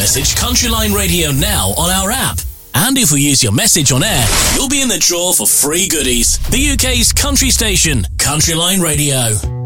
Message Countryline Radio now on our app. And if we use your message on air, you'll be in the draw for free goodies. The UK's country station, Countryline Radio.